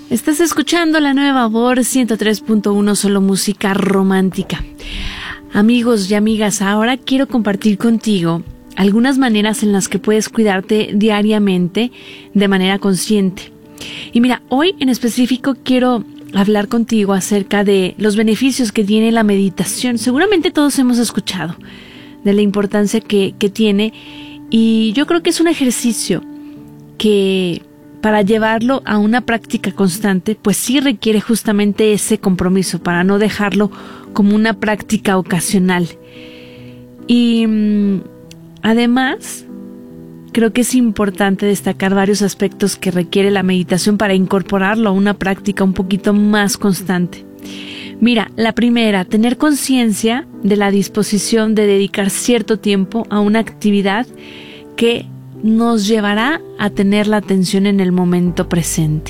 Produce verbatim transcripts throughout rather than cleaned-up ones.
Estás escuchando la nueva Amor ciento tres punto uno, solo música romántica. Amigos y amigas, ahora quiero compartir contigo algunas maneras en las que puedes cuidarte diariamente de manera consciente. Y mira, hoy en específico quiero hablar contigo acerca de los beneficios que tiene la meditación. Seguramente todos hemos escuchado de la importancia que, que tiene, y yo creo que es un ejercicio que para llevarlo a una práctica constante, pues sí requiere justamente ese compromiso para no dejarlo como una práctica ocasional. Y mmm, además, creo que es importante destacar varios aspectos que requiere la meditación para incorporarlo a una práctica un poquito más constante. Mira, la primera, tener conciencia de la disposición de dedicar cierto tiempo a una actividad que nos llevará a tener la atención en el momento presente.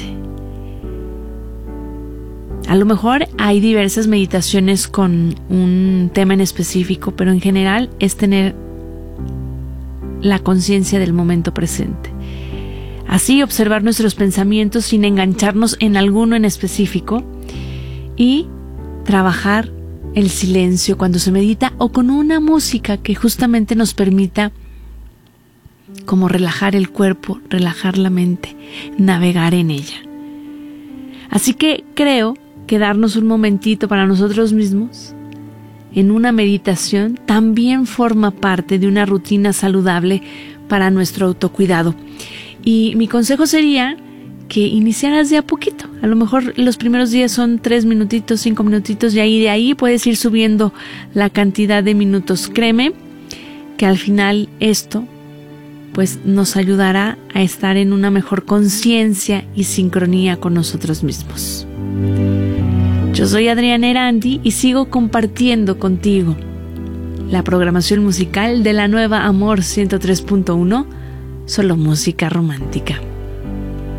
A lo mejor hay diversas meditaciones con un tema en específico, pero en general es tener la conciencia del momento presente. Así, observar nuestros pensamientos sin engancharnos en alguno en específico y trabajar el silencio cuando se medita, o con una música que justamente nos permita como relajar el cuerpo, relajar la mente, navegar en ella. Así que creo que darnos un momentito para nosotros mismos en una meditación también forma parte de una rutina saludable para nuestro autocuidado. Y mi consejo sería que iniciaras de a poquito. A lo mejor los primeros días son tres minutitos, cinco minutitos, y ahí de ahí puedes ir subiendo la cantidad de minutos. Créeme que al final esto pues nos ayudará a estar en una mejor conciencia y sincronía con nosotros mismos. Yo soy Adriana Erandi y sigo compartiendo contigo la programación musical de la nueva Amor ciento tres punto uno, solo música romántica.